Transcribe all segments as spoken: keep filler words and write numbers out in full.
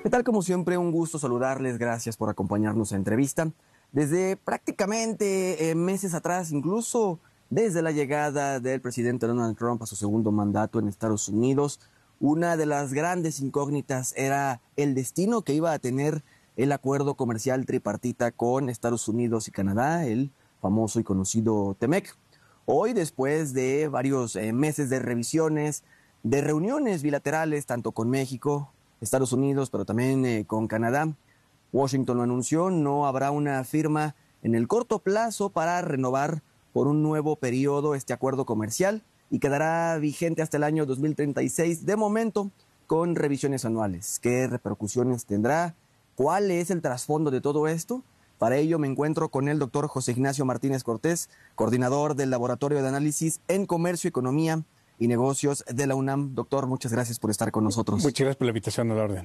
¿Qué tal? Como siempre, un gusto saludarles. Gracias por acompañarnos a entrevista. Desde prácticamente eh, meses atrás, incluso desde la llegada del presidente Donald Trump a su segundo mandato en Estados Unidos, una de las grandes incógnitas era el destino que iba a tener el acuerdo comercial tripartita con Estados Unidos y Canadá, el famoso y conocido TEMEC. Hoy, después de varios eh, meses de revisiones, de reuniones bilaterales, tanto con México, Estados Unidos, pero también eh, con Canadá, Washington lo anunció, no habrá una firma en el corto plazo para renovar por un nuevo periodo este acuerdo comercial y quedará vigente hasta el año dos mil treinta y seis, de momento, con revisiones anuales. ¿Qué repercusiones tendrá? ¿Cuál es el trasfondo de todo esto? Para ello me encuentro con el doctor José Ignacio Martínez Cortés, coordinador del Laboratorio de Análisis en Comercio, Economía y Negocios de la UNAM. Doctor, muchas gracias por estar con nosotros. Muchas gracias por la invitación, a la orden.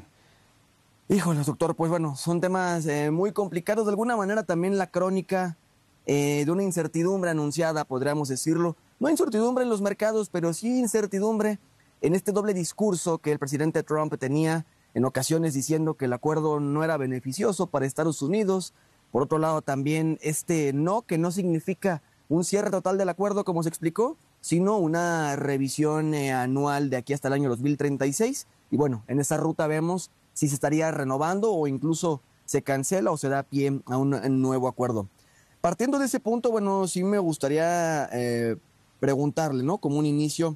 Híjole, doctor, pues bueno, son temas eh, muy complicados. De alguna manera también la crónica eh, de una incertidumbre anunciada, podríamos decirlo. No incertidumbre en los mercados, pero sí incertidumbre en este doble discurso que el presidente Trump tenía en ocasiones diciendo que el acuerdo no era beneficioso para Estados Unidos. Por otro lado, también este no, que no significa un cierre total del acuerdo, como se explicó, sino una revisión eh, anual de aquí hasta el año dos mil treinta y seis. Y bueno, en esa ruta vemos si se estaría renovando o incluso se cancela o se da pie a un, a un nuevo acuerdo. Partiendo de ese punto, bueno, sí me gustaría eh, preguntarle, ¿no? Como un inicio,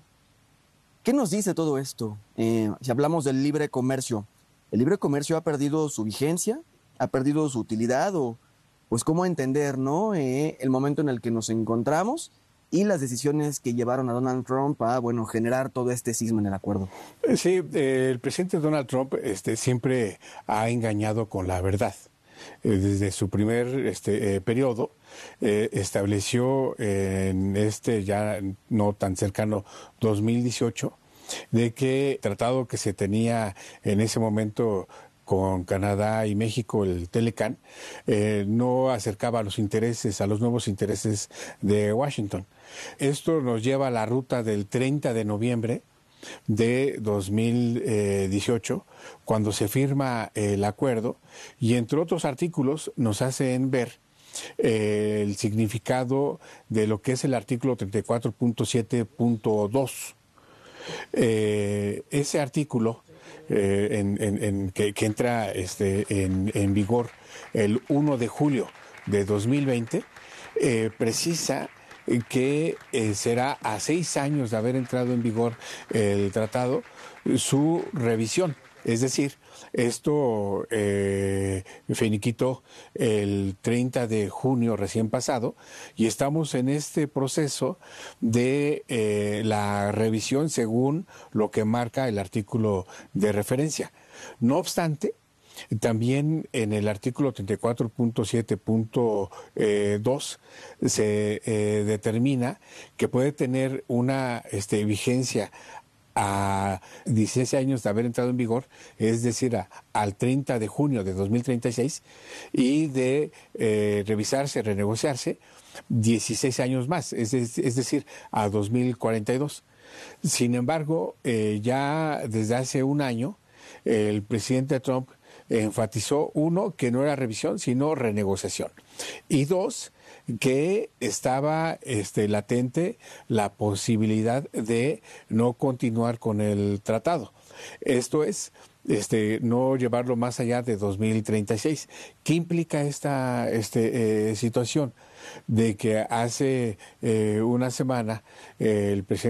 ¿qué nos dice todo esto? Eh, si hablamos del libre comercio, ¿el libre comercio ha perdido su vigencia? ¿Ha perdido su utilidad? O, pues, ¿cómo entender, no? Eh, el momento en el que nos encontramos y las decisiones que llevaron a Donald Trump a, bueno, generar todo este cisma en el acuerdo. Sí, eh, el presidente Donald Trump este, siempre ha engañado con la verdad. Eh, desde su primer este, eh, periodo eh, estableció eh, en este ya no tan cercano dos mil dieciocho de que el tratado que se tenía en ese momento con Canadá y México, el Telecan, eh, no acercaba a los intereses, a los nuevos intereses de Washington. Esto nos lleva a la ruta del treinta de noviembre de dos mil dieciocho, cuando se firma el acuerdo, y entre otros artículos nos hacen ver eh, el significado de lo que es el artículo treinta y cuatro punto siete punto dos. Eh, ese artículo eh, en, en, en, que, que entra este, en, en vigor el uno de julio de dos mil veinte, eh, precisa que eh, será a seis años de haber entrado en vigor el tratado su revisión. Es decir, esto eh, finiquitó el treinta de junio recién pasado y estamos en este proceso de eh, la revisión según lo que marca el artículo de referencia. No obstante, también en el artículo treinta y cuatro punto siete punto dos se eh, determina que puede tener una este, vigencia a dieciséis años de haber entrado en vigor, es decir, a, al treinta de junio de dos mil treinta y seis, y de eh, revisarse, renegociarse, dieciséis años más, es, es, es decir, a dos mil cuarenta y dos. Sin embargo, eh, ya desde hace un año, el presidente Trump enfatizó, uno, que no era revisión, sino renegociación. Y dos, que estaba este, latente la posibilidad de no continuar con el tratado. Esto es, este, no llevarlo más allá de dos mil treinta y seis. ¿Qué implica esta este, eh, situación? De que hace eh, una semana eh, el presidente